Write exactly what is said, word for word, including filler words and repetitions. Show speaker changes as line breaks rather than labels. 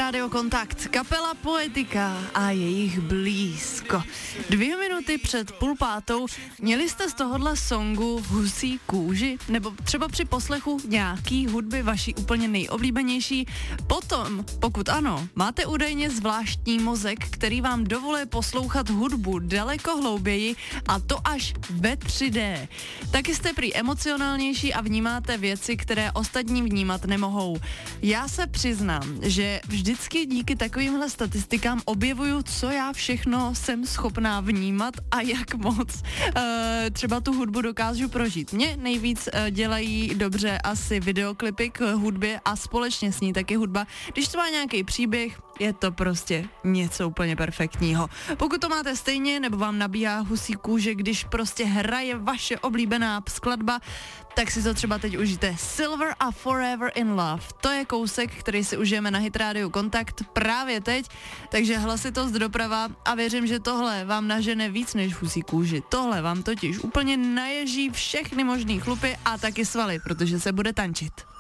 Rádio Kontakt, kapela Poetika a jejich Blízko. Dvě minuty před půl pátou. Měli jste z tohohle songu v husí kůži? Nebo třeba při poslechu nějaký hudby vaší úplně nejoblíbenější? Potom, pokud ano, máte údajně zvláštní mozek, který vám dovoluje poslouchat hudbu daleko hlouběji, a to až ve tři dé. Taky jste prý emocionálnější a vnímáte věci, které ostatní vnímat nemohou. Já se přiznám, že vždycky díky takovýmhle statistikám objevuju, co já všechno jsem schopná vnímat a jak moc e, třeba tu hudbu dokážu prožít. Mě nejvíc e, dělají dobře asi videoklipy k hudbě a společně s ní taky hudba. Když to má nějaký příběh, je to prostě něco úplně perfektního. Pokud to máte stejně, nebo vám nabíhá husí kůže, když prostě hraje vaše oblíbená skladba, tak si to třeba teď užijte. Silver a Forever in Love. To je kousek, který si užijeme na Hit Radio Kontakt právě teď, takže hlasitost doprava a věřím, že tohle vám nažene víc než husí kůži. Tohle vám totiž úplně naježí všechny možný chlupy a taky svaly, protože se bude tančit.